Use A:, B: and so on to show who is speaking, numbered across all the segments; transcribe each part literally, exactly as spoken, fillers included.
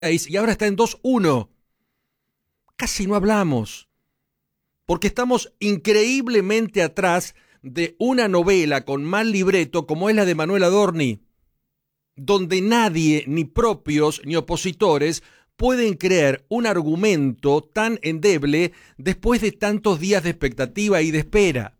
A: y ahora está en dos uno. Casi no hablamos, porque estamos increíblemente atrás de una novela con mal libreto como es la de Manuel Adorni, donde nadie, ni propios ni opositores, pueden creer un argumento tan endeble después de tantos días de expectativa y de espera.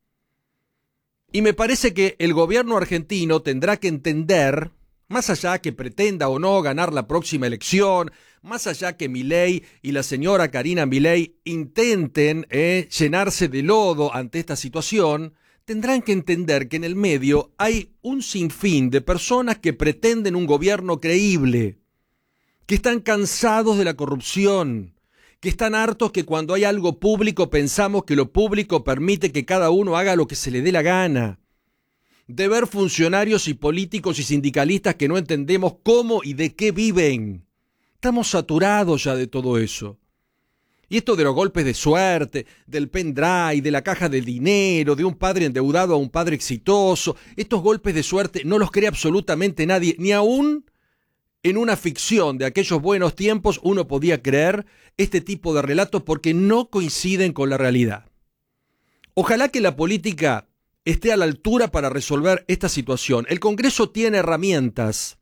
A: Y me parece que el gobierno argentino tendrá que entender, más allá que pretenda o no ganar la próxima elección, más allá que Milei y la señora Karina Milei intenten eh, llenarse de lodo ante esta situación, tendrán que entender que en el medio hay un sinfín de personas que pretenden un gobierno creíble, que están cansados de la corrupción, que están hartos que cuando hay algo público pensamos que lo público permite que cada uno haga lo que se le dé la gana, de ver funcionarios y políticos y sindicalistas que no entendemos cómo y de qué viven. Estamos saturados ya de todo eso. Y esto de los golpes de suerte, del pendrive, de la caja de dinero, de un padre endeudado a un padre exitoso, estos golpes de suerte no los cree absolutamente nadie, ni aún en una ficción de aquellos buenos tiempos uno podía creer este tipo de relatos porque no coinciden con la realidad. Ojalá que la política esté a la altura para resolver esta situación. El Congreso tiene herramientas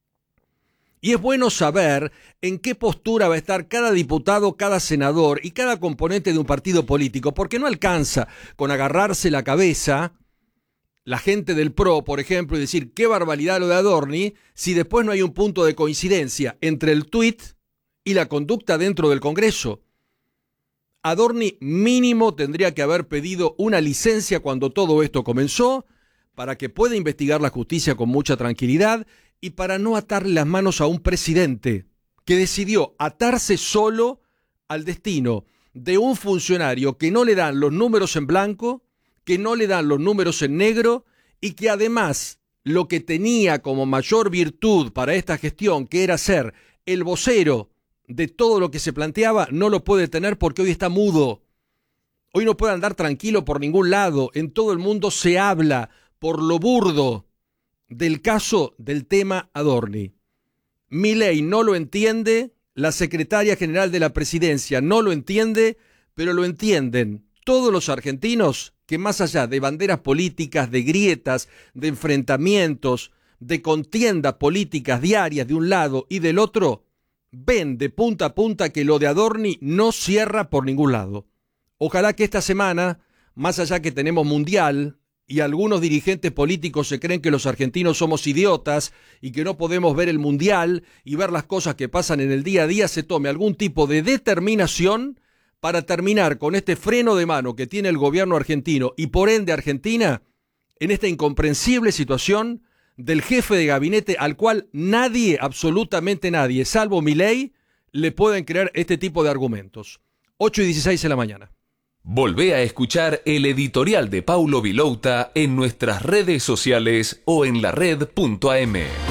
A: y es bueno saber en qué postura va a estar cada diputado, cada senador y cada componente de un partido político, porque no alcanza con agarrarse la cabeza la gente del P R O, por ejemplo, y decir qué barbaridad lo de Adorni, si después no hay un punto de coincidencia entre el tuit y la conducta dentro del Congreso. Adorni mínimo tendría que haber pedido una licencia cuando todo esto comenzó, para que pueda investigar la justicia con mucha tranquilidad y para no atarle las manos a un presidente que decidió atarse solo al destino de un funcionario que no le dan los números en blanco, que no le dan los números en negro y que además lo que tenía como mayor virtud para esta gestión, que era ser el vocero de todo lo que se planteaba, no lo puede tener porque hoy está mudo. Hoy no puede andar tranquilo por ningún lado. En todo el mundo se habla por lo burdo del caso del tema Adorni. Milei no lo entiende, la secretaria general de la presidencia no lo entiende, pero lo entienden todos los argentinos que más allá de banderas políticas, de grietas, de enfrentamientos, de contiendas políticas diarias de un lado y del otro, ven de punta a punta que lo de Adorni no cierra por ningún lado. Ojalá que esta semana, más allá que tenemos mundial y algunos dirigentes políticos se creen que los argentinos somos idiotas y que no podemos ver el mundial y ver las cosas que pasan en el día a día, se tome algún tipo de determinación para terminar con este freno de mano que tiene el gobierno argentino y por ende Argentina en esta incomprensible situación del jefe de gabinete al cual nadie, absolutamente nadie, salvo Milei, le pueden creer este tipo de argumentos. ocho y dieciséis de la mañana.
B: Volvé a escuchar el editorial de Paulo Vilouta en nuestras redes sociales o en la red punto a eme.